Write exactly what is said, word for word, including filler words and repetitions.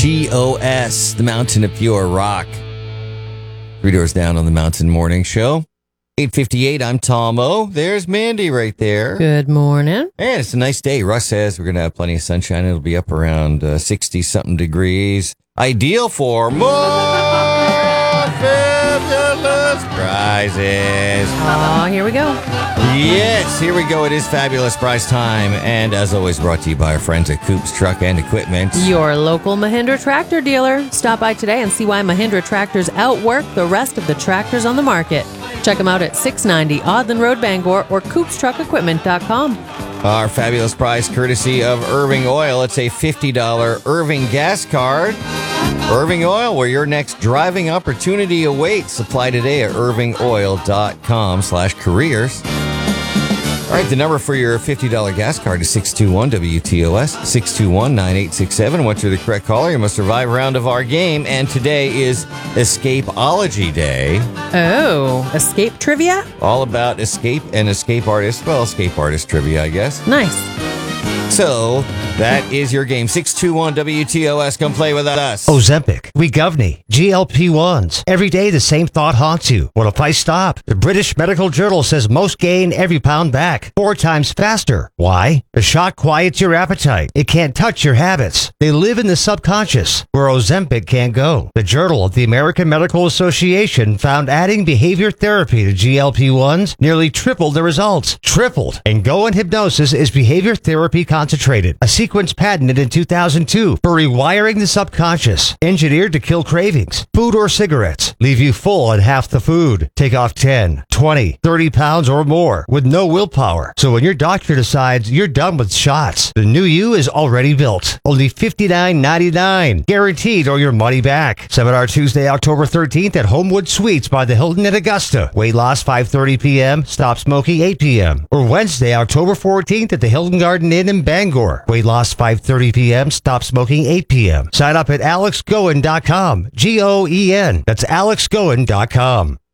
T O S, the Mountain of Pure Rock. Three Doors Down on the Mountain Morning Show. eight fifty-eight, I'm Tom O. There's Mandy right there. Good morning. And it's a nice day. Russ says we're going to have plenty of sunshine. It'll be up around uh, sixty-something degrees. Ideal for more fabulous prizes. Oh, here we go. Yes, here we go. It is fabulous prize time. And as always, brought to you by our friends at Coops Truck and Equipment. Your local Mahindra tractor dealer. Stop by today and see why Mahindra tractors outwork the rest of the tractors on the market. Check them out at six ninety Odland Road, Bangor, or coops truck equipment dot com. Our fabulous prize courtesy of Irving Oil. It's a fifty dollars Irving gas card. Irving Oil, where your next driving opportunity awaits. Apply today at irving oil dot com slash careers. All right, the number for your fifty dollars gas card is six two one W T O S, six two one, nine eight six seven. Once you're the correct caller, you must survive a round of our game. And today is Escapeology Day. Oh, escape trivia? All about escape and escape artists. Well, escape artist trivia, I guess. Nice. So, that is your game. six two one W T O S. Come play with us. Ozempic, Wegovny, G L P ones. Every day the same thought haunts you. What if I stop? The British Medical Journal says most gain every pound back, four times faster. Why? The shot quiets your appetite. It can't touch your habits. They live in the subconscious, where Ozempic can't go. The Journal of the American Medical Association found adding behavior therapy to G L P ones nearly tripled the results. Tripled. And Go and Hypnosis is behavior therapy concentrated, a sequence patented in two thousand two for rewiring the subconscious, engineered to kill cravings, food or cigarettes, leave you full on half the food, take off ten, twenty, thirty pounds or more with no willpower. So when your doctor decides you're done with shots, the new you is already built. Only fifty-nine ninety-nine, guaranteed or your money back. Seminar Tuesday, October thirteenth at Homewood Suites by the Hilton at Augusta. Weight loss five thirty p.m., stop smoking eight p.m. Or Wednesday, October fourteenth at the Hilton Garden Inn in Bangor. Weight loss five thirty p.m., stop smoking eight p.m. Sign up at alex goen dot com. G O E N. That's alex goen dot com.